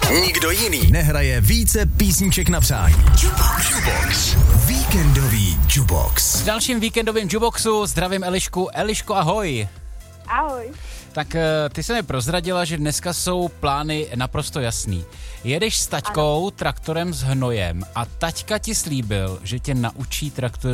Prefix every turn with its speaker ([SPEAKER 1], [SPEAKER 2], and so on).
[SPEAKER 1] Nikdo jiný nehraje více písniček na přání. Jukebox. Víkendový Jukebox.
[SPEAKER 2] V dalším víkendovém Jukeboxu zdravím Elišku. Eliško, ahoj.
[SPEAKER 3] Ahoj.
[SPEAKER 2] Tak ty se mi prozradila, že dneska jsou plány naprosto jasný. Jedeš s taťkou traktorem s hnojem a taťka ti slíbil, že tě naučí traktor